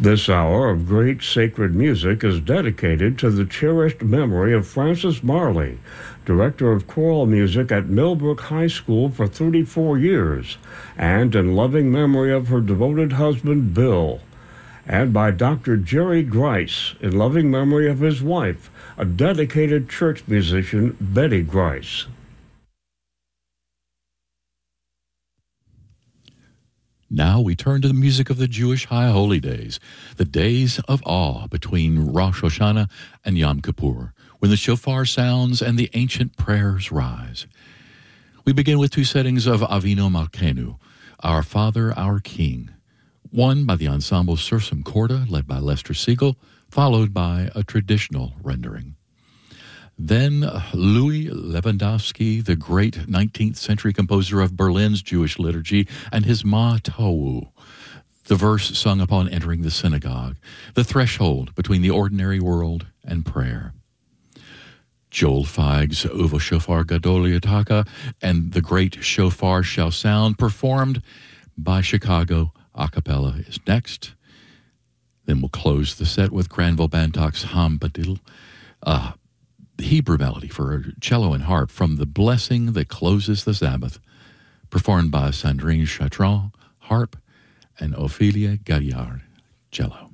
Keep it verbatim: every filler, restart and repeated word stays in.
This hour of great sacred music is dedicated to the cherished memory of Frances Marley, Director of Choral Music at Millbrook High School for thirty-four years, and in loving memory of her devoted husband, Bill, and by Doctor Jerry Grice, in loving memory of his wife, a dedicated church musician, Betty Grice. Now we turn to the music of the Jewish High Holy Days, the days of awe between Rosh Hashanah and Yom Kippur, when the shofar sounds and the ancient prayers rise. We begin with two settings of Avinu Malkeinu, Our Father, Our King, one by the ensemble Sursum Corda, led by Lester Siegel, followed by a traditional rendering. Then Louis Lewandowski, the great nineteenth century composer of Berlin's Jewish liturgy, and his Ma Tohu, the verse sung upon entering the synagogue, the threshold between the ordinary world and prayer. Joel Feig's Uvo Shofar Gadol Yataka and The Great Shofar Shall Sound, performed by Chicago a cappella, is next. Then we'll close the set with Granville Bantock's Ham Badil, uh, Hebrew melody for cello and harp from The Blessing That Closes the Sabbath, performed by Sandrine Chatron, harp, and Ophelia Gaillard, cello.